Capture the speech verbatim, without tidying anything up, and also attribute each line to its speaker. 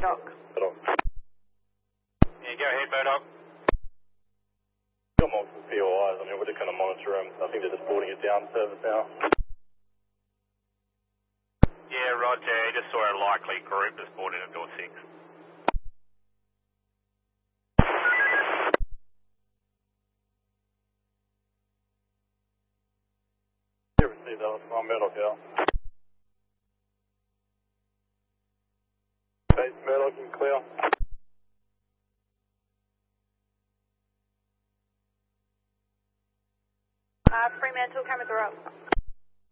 Speaker 1: Murdoch.
Speaker 2: Murdoch.
Speaker 3: Yeah, go ahead, Murdoch.
Speaker 2: Got multiple P O Is. I mean, we're just going to monitor them. I think they're just boarding it down service now.
Speaker 3: Yeah, roger. Just saw a likely group that's boarding at door six.
Speaker 2: Yeah, received that from Murdoch out. Base Murdoch and clear.
Speaker 1: Uh, Fremantle, cameras are up.